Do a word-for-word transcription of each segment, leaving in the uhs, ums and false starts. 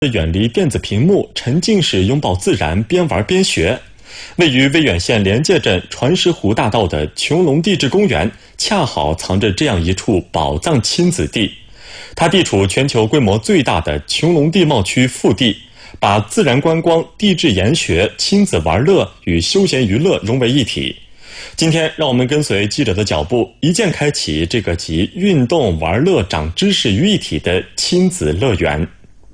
远离电子屏幕，沉浸式拥抱自然，边玩边学。位于威远县连界镇传石湖大道的穹隆地质公园，恰好藏着这样一处宝藏亲子地。它地处全球规模最大的穹隆地貌区腹地，把自然观光、地质研学、亲子玩乐与休闲娱乐融为一体。今天，让我们跟随记者的脚步，一键开启这个集运动、玩乐、长知识于一体的亲子乐园。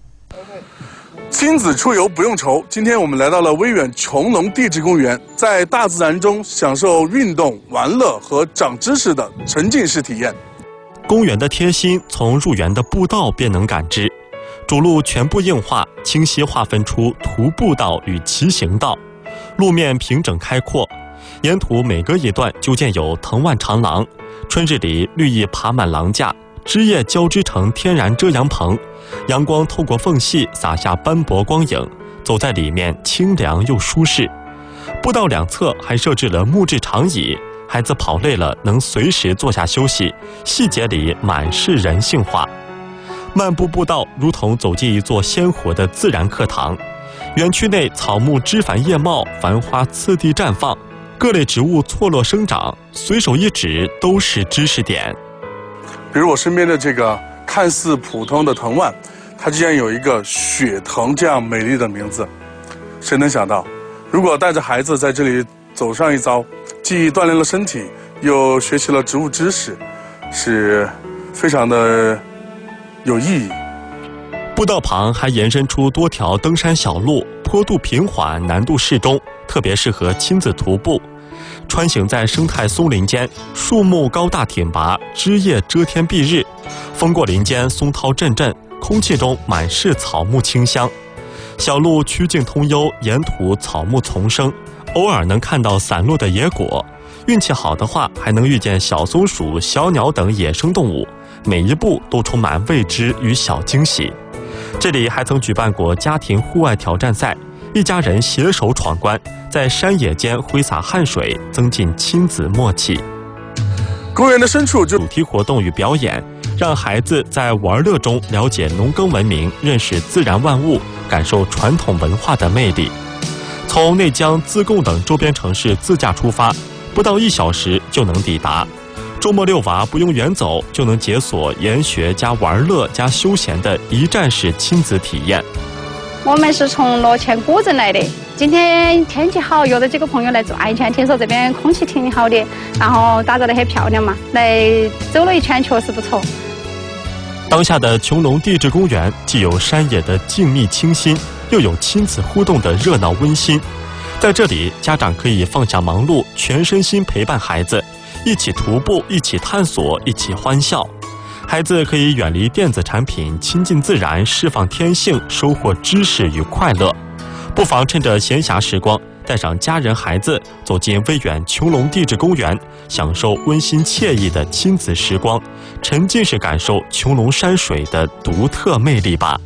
亲子出游不用愁，今天我们来到了威远穹隆地质公园，在大自然中享受运动、玩乐和长知识的沉浸式体验。 公园的贴心从入园的步道便能感知，主路全部硬化，清晰划分出徒步道与骑行道，路面平整开阔，沿途每隔一段就建有藤蔓长廊，春日里绿意爬满廊架，枝叶交织成天然遮阳棚，阳光透过缝隙洒下斑驳光影，走在里面清凉又舒适。步道两侧还设置了木质长椅，孩子跑累了能随时坐下休息，细节里满是人性化。漫步步道如同走进一座鲜活的自然课堂，园区内草木枝繁叶茂，繁花次第绽放，各类植物错落生长，随手一指都是知识点。 比如我身边的这个看似普通的藤蔓，它竟然有一个雪藤这样美丽的名字。谁能想到，如果带着孩子在这里走上一遭，既锻炼了身体，又学习了植物知识，是非常的有意义。 步道旁还延伸出多条登山小路，坡度平缓，难度适中，特别适合亲子徒步。穿行在生态松林间，树木高大挺拔，枝叶遮天蔽日，风过林间，松涛阵阵，空气中满是草木清香。小路曲径通幽，沿途草木丛生，偶尔能看到散落的野果，运气好的话还能遇见小松鼠、小鸟等野生动物，每一步都充满未知与小惊喜。这里还曾举办过家庭户外挑战赛，一家人携手闯关，在山野间挥洒汗水，增进亲子默契。 公园的深处就主题活动与表演，让孩子在玩乐中了解农耕文明，认识自然万物，感受传统文化的魅力。从内江、自贡等周边城市自驾出发，不到一小时就能抵达。周末遛娃不用远走，就能解锁研学加玩乐加休闲的一站式亲子体验。 我们是从罗泉古镇来的，今天天气好，约了几个朋友来做安全，听说这边空气挺好的，然后打造得很漂亮嘛，来走了一圈确实不错。 当下的穹隆地质公园既有山野的静谧清新，又有亲子互动的热闹温馨。在这里，家长可以放下忙碌，全身心陪伴孩子，一起徒步，一起探索，一起欢笑。孩子可以远离电子产品，亲近自然，释放天性，收获知识与快乐。不妨趁着闲暇时光，带上家人孩子走进威远穹隆地质公园，享受温馨惬意的亲子时光，沉浸式感受穹隆山水的独特魅力吧。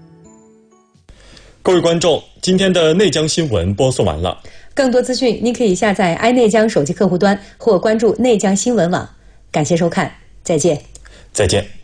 各位观众，今天的内江新闻播送完了。 更多资讯，您可以下载 i 内江手机客户端或关注内江新闻网。感谢收看，再见。 再见。